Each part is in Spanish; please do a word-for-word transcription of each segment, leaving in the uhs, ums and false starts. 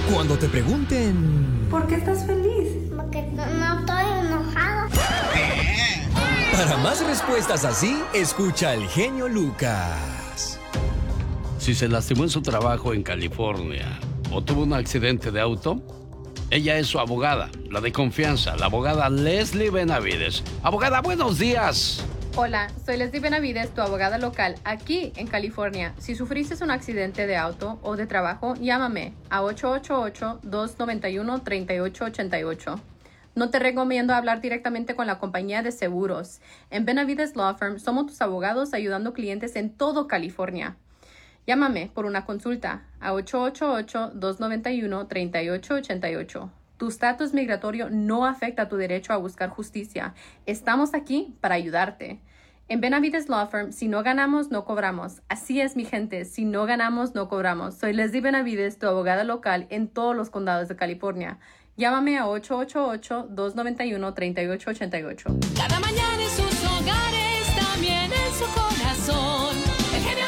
Cuando te pregunten... ¿Por qué estás feliz? Porque no, no estoy enojado. Para más respuestas así, escucha al genio Lucas. Si se lastimó en su trabajo en California o tuvo un accidente de auto, ella es su abogada, la de confianza, la abogada Leslie Benavides. Abogada, buenos días. Hola, soy Leslie Benavides, tu abogada local aquí en California. Si sufriste un accidente de auto o de trabajo, llámame a ocho ocho ocho, dos nueve uno, tres ocho ocho ocho. No te recomiendo hablar directamente con la compañía de seguros. En Benavides Law Firm somos tus abogados ayudando clientes en todo California. Llámame por una consulta a ocho ocho ocho, dos nueve uno, tres ocho ocho ocho. Tu estatus migratorio no afecta tu derecho a buscar justicia. Estamos aquí para ayudarte. En Benavides Law Firm, si no ganamos, no cobramos. Así es, mi gente, si no ganamos, no cobramos. Soy Leslie Benavides, tu abogada local en todos los condados de California. Llámame a ocho ocho ocho, dos nueve uno, tres ocho ocho ocho. Cada mañana en sus hogares, también en su corazón. El genio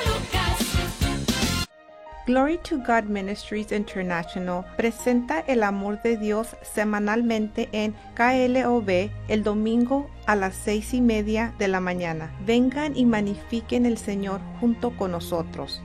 Lucas. Glory to God Ministries International presenta el amor de Dios semanalmente en K L O B el domingo a las seis y media de la mañana. Vengan y magnifiquen el Señor junto con nosotros.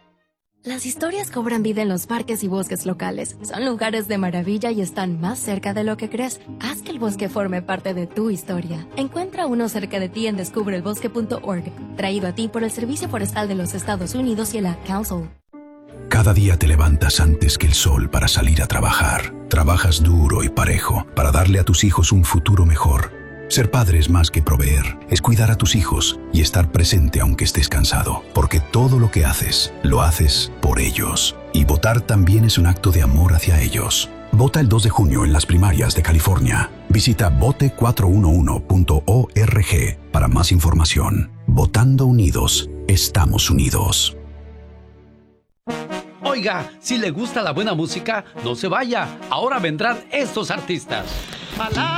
Las historias cobran vida en los parques y bosques locales. Son lugares de maravilla y están más cerca de lo que crees. Haz que el bosque forme parte de tu historia. Encuentra uno cerca de ti en descubre el bosque punto org. Traído a ti por el Servicio Forestal de los Estados Unidos y el Ad Council. Cada día te levantas antes que el sol para salir a trabajar. Trabajas duro y parejo para darle a tus hijos un futuro mejor. Ser padre es más que proveer, es cuidar a tus hijos y estar presente aunque estés cansado, porque todo lo que haces, lo haces por ellos. Y votar también es un acto de amor hacia ellos. Vota el dos de junio en las primarias de California. Visita vote cuatro uno uno punto org para más información. Votando unidos, estamos unidos. Oiga, si le gusta la buena música, no se vaya. Ahora vendrán estos artistas.